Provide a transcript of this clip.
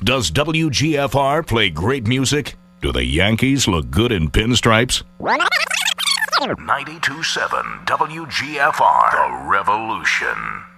Does WGFR play great music? Do the Yankees look good in pinstripes? 92.7 WGFR, The Revolution.